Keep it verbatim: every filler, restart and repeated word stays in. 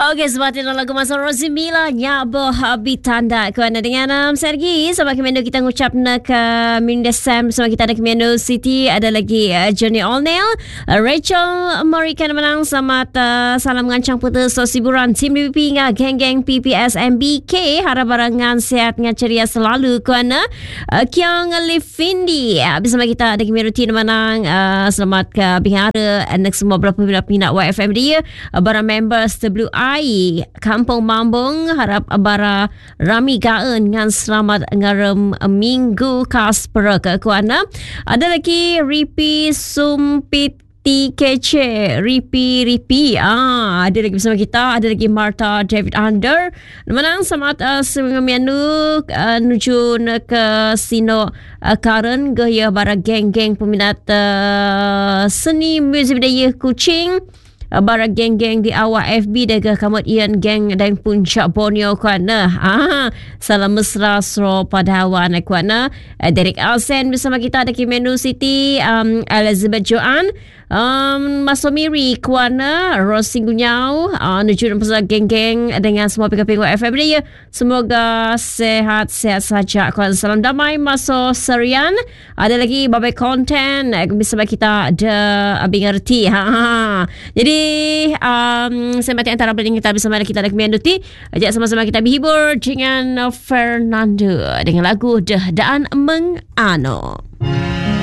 Okey, sebab itu lagu masa Rosimila Nyabo Habitanda. Kerana dengan um, Sergi sebab kemendo kita ngucap nak uh, Minda Sam sebab kita ada kemendo City. Ada lagi uh, Johnny Allnail, uh, Rachel Morikan menang. Selamat uh, salam ngancang putus sosiburan tim D P P ngah geng-geng P P S M B K. Harap barangan sehat dengan ceria selalu. Kerana uh, Kiang Lifindi uh, bersama kita ada kemendo tim menang. Uh, selamat ke bihara anak semua berapa pinat Y F M dia. Uh, barang members W I Kampung Mambung harap bara rami gaen dengan selamat ngaram minggu kaspera ke kuana. Ada lagi Ripi Sumpit T K C Ripi Ripi ah ada lagi bersama kita. Ada lagi Martha David Under menang selamat uh, seminggu uh, nuju ke Sino uh, Karen gaya bara geng-geng peminat uh, seni muzik budaya Kuching. Bara geng-geng di awal F B dega kamat ian geng dan puncak Borneo kuana. Ah, salam mesra sro pada awan kuana. Derek Alsen bersama kita ada Kimenu City, um, Elizabeth Joan, um, Masomiri kuana, Rosing Gunyau, uh, nuju dan geng-geng dengan semua P K P F M dia. Semoga sehat-sehat saja. Kuana salam damai Maso Serian. Ada lagi Babai Content bersama kita ada Abi Ngerti. Ha, ha. Jadi um, sembati antara beling kita bersama kita ada Kemianduti. Ajak sama-sama kita berhibur dengan Fernando dengan lagu Dah Daan Mengano.